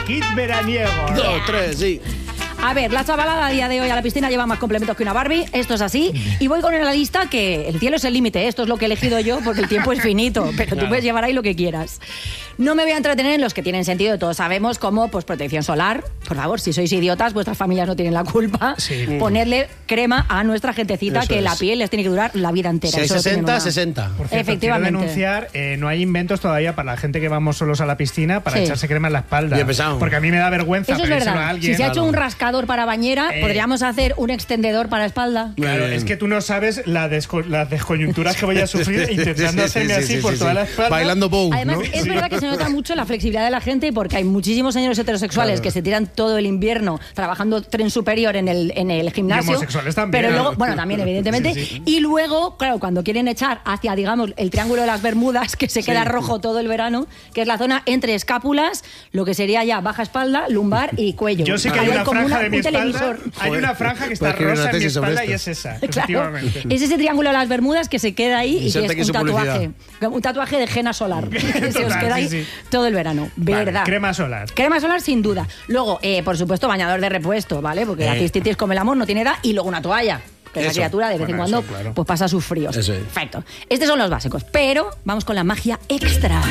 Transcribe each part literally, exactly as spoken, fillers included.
kit veraniego. Dos, tres, sí. A ver, la chavalada a día de hoy a la piscina lleva más complementos que una Barbie, esto es así, y voy con la lista que el cielo es el límite, esto es lo que he elegido yo porque el tiempo es finito, pero claro, tú puedes llevar ahí lo que quieras. No me voy a entretener en los que tienen sentido, todos sabemos, como pues protección solar, por favor, si sois idiotas, vuestras familias no tienen la culpa, sí. Ponerle crema a nuestra gentecita, eso que es. La piel les tiene que durar la vida entera. Si hay sesenta, sesenta. Por cierto, efectivamente. Quiero denunciar, eh, no hay inventos todavía para la gente que vamos solos a la piscina para sí. echarse crema en la espalda. Bien pesado. Porque a mí me da vergüenza. Eso es verdad. A alguien. Si se ha hecho un rascador para bañera, Eh, podríamos hacer un extendedor para espalda. Claro, es que tú no sabes la desco las descoyunturas que voy a sufrir intentando sí, sí, hacerme sí, sí, así sí, por sí, toda sí. la espalda. Bailando bow, Además, ¿no? es sí. verdad que se nota mucho la flexibilidad de la gente porque hay muchísimos señores heterosexuales claro. que se tiran todo el invierno trabajando tren superior en el, en el gimnasio. Y homosexuales también. Pero luego, bueno, también evidentemente. Sí, sí. Y luego, claro, cuando quieren echar hacia, digamos, el triángulo de las Bermudas, que se queda sí. rojo todo el verano, que es la zona entre escápulas, lo que sería ya baja espalda, lumbar y cuello. Yo sé que hay, hay una franja una, de mi espalda. Hay una franja que está rosa en mi espalda y es esa, claro, es ese triángulo de las Bermudas que se queda ahí y, y que es un tatuaje. Publicidad. Un tatuaje de henna solar. Total, se os queda ahí sí, sí. todo el verano. Verdad. Vale, crema solar. Crema solar sin duda. Luego, eh, por supuesto, bañador de repuesto, ¿vale? Porque eh. la cistitis como el amor no tiene edad. Y luego una toalla. Que la criatura de vez bueno, en cuando eso, claro. pues pasa sus fríos. Eso es. Perfecto. Estos son los básicos. Pero vamos con la magia extra.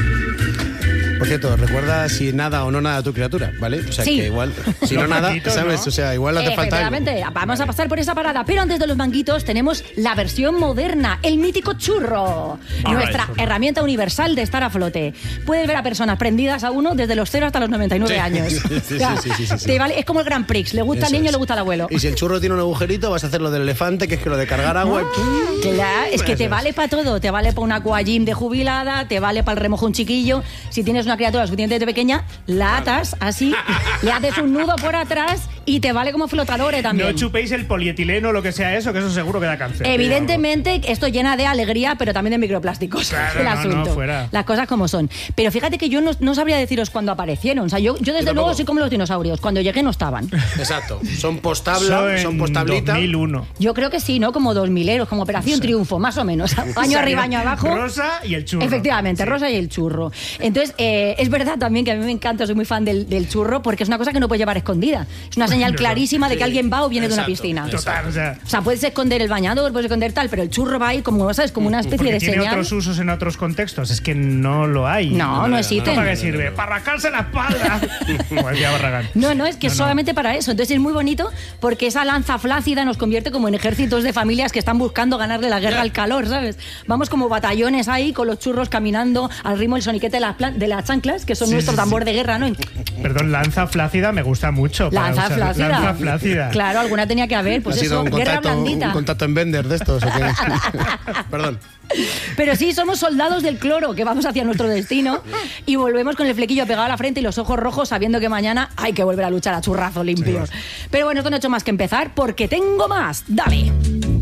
Por cierto, recuerda si nada o no nada a tu criatura, ¿vale? O sea, sí. que igual, si no nada, ¿sabes? ¿no? O sea, igual hace falta algo. Vamos vale. a pasar por esa parada. Pero antes de los manguitos tenemos la versión moderna, el mítico churro. Ah, nuestra eso, herramienta universal de estar a flote. Puedes ver a personas prendidas a uno desde los cero hasta los noventa y nueve sí. años. Sí, sí, sí, sí, sí, sí. Te vale, es como el Grand Prix. Le gusta eso al niño, es. le gusta al abuelo. Y si el churro tiene un agujerito, vas a hacer lo del elefante, que es que lo de cargar agua. Ah, claro, es que te vale para todo. Te vale para una aquagym de jubilada, te vale para el remojón chiquillo. Si tienes una criatura suficientemente pequeña, la atas así, le haces un nudo por atrás y te vale como flotadores también. No chupéis el polietileno o lo que sea eso, que eso seguro que da cáncer. Evidentemente, esto llena de alegría, pero también de microplásticos. Claro, el no, asunto. No, fuera. Las cosas como son. Pero fíjate que yo no, no sabría deciros cuándo aparecieron. O sea, yo, yo desde yo luego soy como los dinosaurios. Cuando llegué no estaban. Exacto. Son postabla, son postablita. dos mil uno. Yo creo que sí, ¿no? Como dos mileros, como Operación sí. Triunfo, más o menos. Año arriba, año abajo. Rosa y el churro. Efectivamente, sí. rosa y el churro. Entonces, eh, es verdad también que a mí me encanta, soy muy fan del, del churro, porque es una cosa que no puedes llevar escondida. Es una señal clarísima de que sí. alguien va o viene Exacto. de una piscina. Total, o sea. O sea, puedes esconder el bañador, puedes esconder tal, pero el churro va ahí como, ¿sabes? Como una especie porque de tiene señal. Tiene otros usos en otros contextos, es que no lo hay. No, no, no existen. ¿Para qué sirve? ¡Para rascarse la espalda! Como decía Barragán. No, no, es que no, es solamente no. para eso. Entonces es muy bonito porque esa lanza flácida nos convierte como en ejércitos de familias que están buscando ganarle la guerra al calor, ¿sabes? Vamos como batallones ahí con los churros caminando al ritmo del soniquete de las, de las chanclas, que son sí, nuestro sí, tambor sí. de guerra, ¿no? Perdón, lanza flácida me gusta mucho. Lanza flácida. Lanza flácida. Claro, alguna tenía que haber, pues ha eso, sido un guerra contacto, blandita. Un contacto en Bender de estos, ¿o qué? Perdón. Pero sí, somos soldados del cloro, que vamos hacia nuestro destino y volvemos con el flequillo pegado a la frente y los ojos rojos sabiendo que mañana hay que volver a luchar a churrazo limpio. Sí. Pero bueno, esto no he hecho más que empezar porque tengo más. ¡Dale!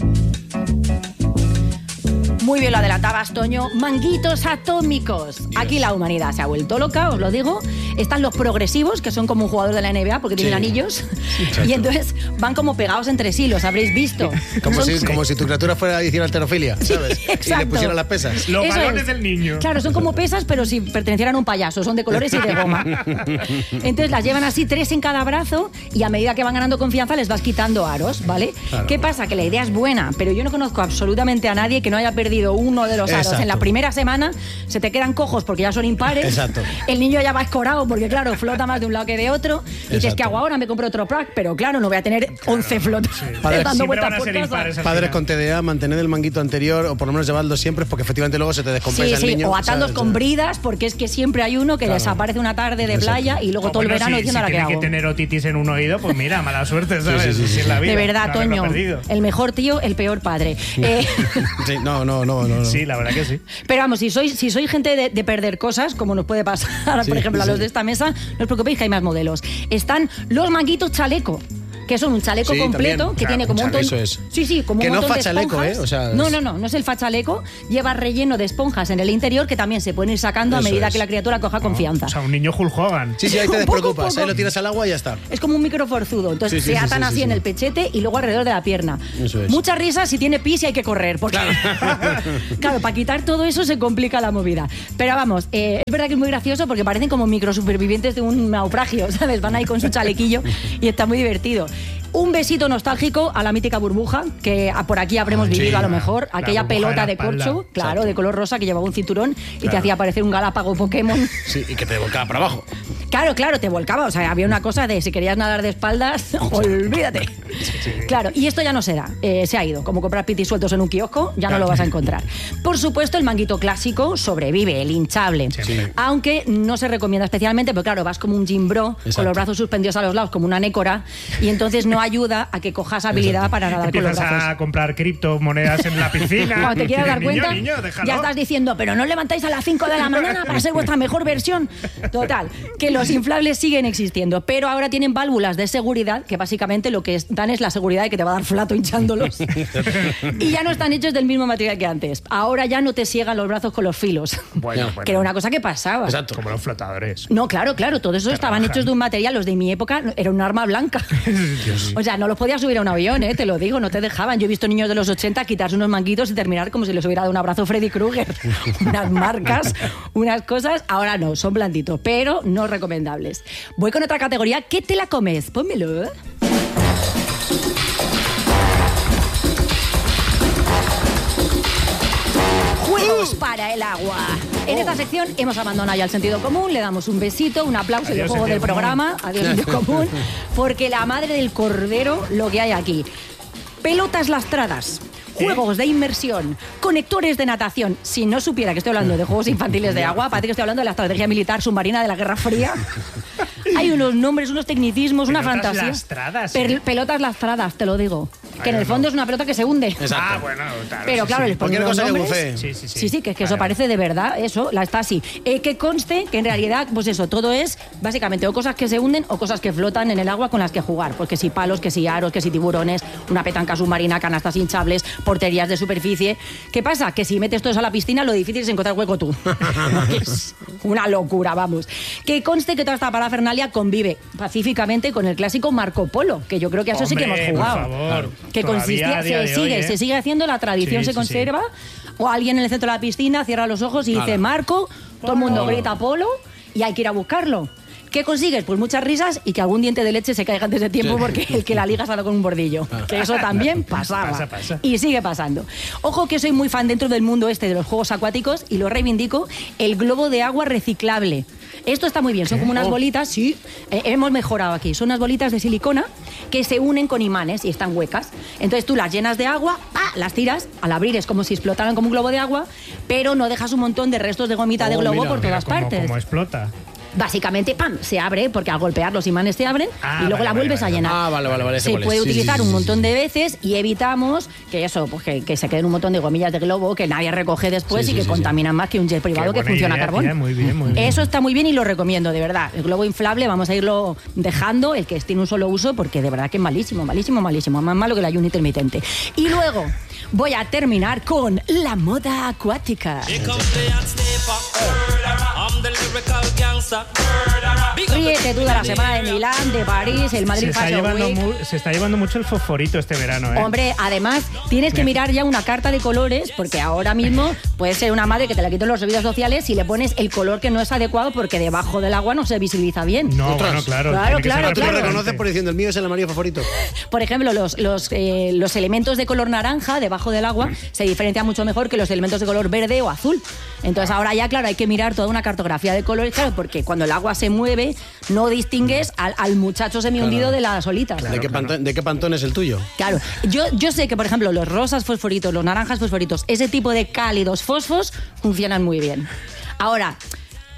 Muy bien lo adelantabas, Toño. Manguitos atómicos. Dios. Aquí la humanidad se ha vuelto loca, os lo digo. Están los progresivos, que son como un jugador de la N B A porque tienen sí. anillos. Exacto. Y entonces van como pegados entre sí, los habréis visto. Como, son... si, como si tu criatura fuera a decir alterofilia, ¿sabes? Sí, exacto. Y le pusieran las pesas. Los Eso balones es. del niño. Claro, son como pesas, pero si pertenecieran a un payaso. Son de colores y de goma. Entonces las llevan así, tres en cada brazo, y a medida que van ganando confianza les vas quitando aros, ¿vale? Claro. ¿Qué pasa? Que la idea es buena, pero yo no conozco absolutamente a nadie que no haya perdido uno de los aros. Exacto. En la primera semana se te quedan cojos porque ya son impares. Exacto. El niño ya va escorado porque, claro, flota más de un lado que de otro. Y Exacto. dices, ¿qué hago ahora? Me compro otro pack, pero claro, no voy a tener claro. once flotas sí. dando vueltas por casa. Padres con T D A, mantener el manguito anterior o por lo menos llevarlo siempre porque efectivamente luego se te descompensa sí, el sí. niño. O atándos con bridas porque es que siempre hay uno que claro. desaparece una tarde de Exacto. playa y luego o todo bueno, el verano si, diciendo si ahora qué hago. Tiene que tener otitis en un oído, pues mira, mala suerte, ¿sabes? Sí, sí, sí, sí. En la vida, de verdad, Toño, el mejor tío, el peor padre. eh... sí, no, no, no, no. Sí, la verdad que sí. Pero vamos, si sois, si sois gente de, de perder cosas, como nos puede pasar, sí, por ejemplo, sí. a los de esta mesa, no os preocupéis que hay más modelos. Están los manguitos chaleco. que son un chaleco Sí, completo también. que Claro, tiene como un chale- montón. eso es. Sí, sí, como Que un no montón de fachaleco, esponjas. ¿eh? O sea, no, es- no, no, no es el fachaleco. Lleva relleno de esponjas en el interior que también se pueden ir sacando a Eso medida es. que la criatura coja confianza. O sea, un niño Hulk Hogan. Sí, sí, ahí te Un poco, despreocupas. poco. Ahí lo tiras al agua y ya está. Es como un microforzudo. Entonces Sí, sí, se sí, atan sí, así sí, en sí. el pechete y luego alrededor de la pierna. Eso es. Muchas risas si tiene pis y hay que correr. Porque, claro, para quitar todo eso se complica la movida. Pero vamos, eh, es verdad que es muy gracioso porque parecen como microsupervivientes de un naufragio, ¿sabes? Van ahí con su chalequillo y está muy divertido. Un besito nostálgico a la mítica burbuja, que por aquí habremos Sí, vivido a lo la- mejor. la Aquella burbuja de pelota la de espalda. corcho, claro, Exacto. de color rosa, que llevaba un cinturón y te Claro. hacía parecer un galápago Pokémon. Sí, y que te volcaba para abajo. Claro, claro, te volcaba. O sea, había una cosa de si querías nadar de espaldas, olvídate. Claro, y esto ya no se da. Eh, se ha ido. Como comprar pitis sueltos en un kiosco, ya no lo vas a encontrar. Por supuesto, el manguito clásico sobrevive, el hinchable. Siempre. Aunque no se recomienda especialmente, porque claro, vas como un gym bro, con Exacto. los brazos suspendidos a los lados, como una nécora, y entonces no ayuda a que cojas habilidad para nadar con los Empiezas brazos. a comprar criptomonedas en la piscina. Cuando te quieras dar Niño, cuenta, niño, déjalo. ya estás diciendo, pero no levantáis a las cinco de la mañana para ser vuestra mejor versión. Total, que los inflables siguen existiendo, pero ahora tienen válvulas de seguridad que básicamente lo que es- dan es la seguridad de que te va a dar flato hinchándolos. Y ya no están hechos del mismo material que antes. Ahora ya no te ciegan los brazos con los filos. Bueno, Ya. bueno. Que era una cosa que pasaba. Exacto. Como los flotadores. No, claro, claro, todo eso Te estaban rajan. hechos de un material, los de mi época era un arma blanca. O sea, no los podías subir a un avión, ¿eh? Te lo digo, no te dejaban. Yo he visto niños de los ochenta quitarse unos manguitos y terminar como si les hubiera dado un abrazo Freddy Krueger. Unas marcas, unas cosas. Ahora no, son blanditos, pero no recomendables. Voy con otra categoría. ¿Qué te la comes? Pónmelo. ¿eh? Juegos para el agua. En esta sección hemos abandonado ya el sentido común, le damos un besito, un aplauso y el Adiós, juego del sentido común. programa. Adiós, sentido común. Porque la madre del cordero, lo que hay aquí. Pelotas lastradas. Juegos de inmersión, conectores de natación. Si no supiera que estoy hablando de juegos infantiles de agua, parece que estoy hablando de la estrategia militar submarina de la Guerra Fría. Hay unos nombres, unos tecnicismos, una Pelotas fantasía. lastradas, Per- ¿eh? pelotas lastradas, te lo digo. Que en Ay, el no. fondo es una pelota que se hunde. Exacto. Ah, bueno, claro. Pero sí, claro, sí. les ponen Cualquier los cosa que nombres. bucee. Sí, sí, sí. Sí, sí, que es que eso Vale, parece de verdad, eso, la está así. Eh, que conste que en realidad, pues eso, todo es básicamente o cosas que se hunden o cosas que flotan en el agua con las que jugar. Pues que si palos, que si aros, que si tiburones, una petanca submarina, canastas hinchables, porterías de superficie. ¿Qué pasa? Que si metes todo eso a la piscina, lo difícil es encontrar hueco tú. Es una locura, vamos. Que conste que toda esta parafernalia convive pacíficamente con el clásico Marco Polo, que yo creo que a eso sí que hemos Hombre, por jugado. favor. Que Todavía consistía, a día se de sigue, hoy, ¿eh? se sigue haciendo, la tradición Sí, se sí, sí. conserva. O alguien en el centro de la piscina cierra los ojos y dice Ala. Marco, todo el mundo Polo. grita Polo y hay que ir a buscarlo. ¿Qué consigues? Pues muchas risas y que algún diente de leche se caiga antes de tiempo Sí. porque el que la liga sale con un bordillo. Que eso también pasaba. Pasa, pasa. Y sigue pasando. Ojo que soy muy fan dentro del mundo este de los juegos acuáticos y lo reivindico, el globo de agua reciclable. Esto está muy bien, son como unas Oh. bolitas, sí, eh, hemos mejorado aquí, son unas bolitas de silicona que se unen con imanes y están huecas. Entonces tú las llenas de agua, ¡ah!, las tiras, al abrir es como si explotaran como un globo de agua, pero no dejas un montón de restos de gomita de Oh, globo mira, por Mira todas cómo- partes. cómo explota. Básicamente, ¡pam!, se abre porque al golpear los imanes se abren Ah, y luego vale, la vale, vuelves vale. a llenar. Ah, vale, vale, vale. sé Se cuál es. puede Sí, sí, utilizar sí, un sí, montón sí. de veces y evitamos que eso, pues que, que se queden un montón de gomillas de globo que nadie recoge después Sí, y sí, que sí, sí. contaminan más que un jet Qué privado que buena funciona a idea, carbón. tía, muy bien, muy bien. Eso está muy bien y lo recomiendo, de verdad. El globo inflable vamos a irlo dejando, el que tiene un solo uso, porque de verdad que es malísimo, malísimo, malísimo. Más malo que el ayuno intermitente. Y luego voy a terminar con la moda acuática. Here comes the hot stepper. I'm the lyrical gangster. Big up Ríete tú de la semana de Milán, de París, el Se Madrid está, Fashion llevando Week. mu- se está llevando mucho el fosforito este verano, ¿eh? Hombre, además tienes que mirar ya una carta de colores porque ahora mismo puede ser una madre que te la quite en los servicios sociales si le pones el color que no es adecuado porque debajo del agua no se visibiliza bien. No, Otras. bueno, claro. Claro, tiene que ser claro, Tú lo claro. reflectante. reconoces por diciendo el mío es el amarillo favorito. Por ejemplo, los, los, eh, los elementos de color naranja debajo del agua se diferencian mucho mejor que los elementos de color verde o azul. Entonces ahora ya, claro, hay que mirar toda una cartografía de colores, claro, porque cuando el agua se mueve no distingues al, al muchacho semihundido de las olitas. ¿De, qué pantón, ¿De qué pantón es el tuyo? Claro, yo, yo sé que, por ejemplo, los rosas fosforitos, los naranjas fosforitos, ese tipo de cálidos fosfos funcionan muy bien. Ahora,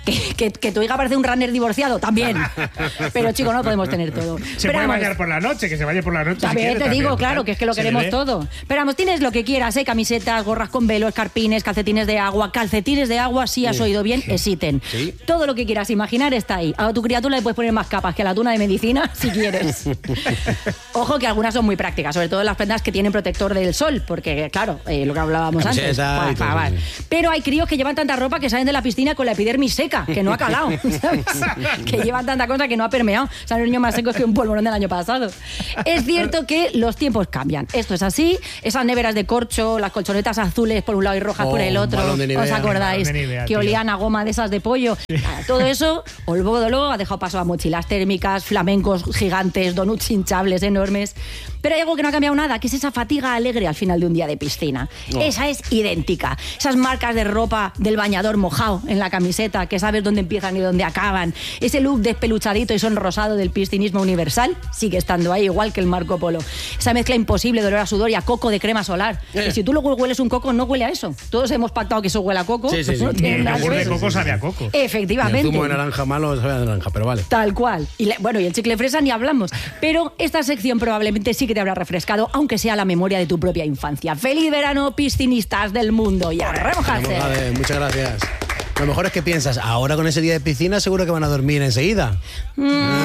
Que, que, que tu hija parece un runner divorciado, también. Pero, chico, no podemos tener todo. Se Pero, puede vamos, bañar por la noche, que se vaya por la noche. también si te quiere, digo, también, claro, tal. que es que lo Se queremos le ve. todo. Pero vamos, tienes lo que quieras, ¿eh? Camisetas, gorras con velo, escarpines, calcetines de agua. Calcetines de agua, si has oído bien, existen. Sí. Todo lo que quieras imaginar está ahí. A tu criatura le puedes poner más capas que a la tuna de medicina, si quieres. Ojo que algunas son muy prácticas, sobre todo las prendas que tienen protector del sol, porque, claro, eh, lo que hablábamos antes. Camiseta y pa- pa- todo, pa- sí. Pero hay críos que llevan tanta ropa que salen de la piscina con la epidermis seca, que no ha calado, ¿sabes? Que llevan tanta cosa que no ha permeado. Salen niños más secos que un polvorón del año pasado. Es cierto que los tiempos cambian. Esto es así. Esas neveras de corcho, las colchonetas azules por un lado y rojas Oh, por el otro. balón de Nivea. ¿Os acordáis? Balón de Nivea, que tío. olían a goma de esas de pollo. Nada, todo eso, Olvodolo ha dejado paso a mochilas térmicas, flamencos gigantes, donuts hinchables enormes. Pero hay algo que no ha cambiado nada, que es esa fatiga alegre al final de un día de piscina. No. Esa es idéntica. Esas marcas de ropa del bañador mojado en la camiseta, que sabes dónde empiezan y dónde acaban. Ese look despeluchadito y sonrosado del piscinismo universal sigue estando ahí, igual que el Marco Polo. Esa mezcla imposible de olor a sudor y a coco de crema solar. Eh. Y si tú luego hueles un coco, no huele a eso. Todos hemos pactado que eso huele a coco. Sí, sí, pues sí. no Ni tiene el nada que yogur de ver. coco sabe a coco. Y el Efectivamente. zumo de naranja malo sabe a naranja, pero vale. Tal cual. Y le- bueno, y el chicle fresa ni hablamos. Pero esta sección probablemente sí que te habrá refrescado, aunque sea la memoria de tu propia infancia. ¡Feliz verano, piscinistas del mundo! Y a remojarse. Vale, muchas gracias. Lo mejor es que piensas, ahora con ese día de piscina seguro que van a dormir enseguida.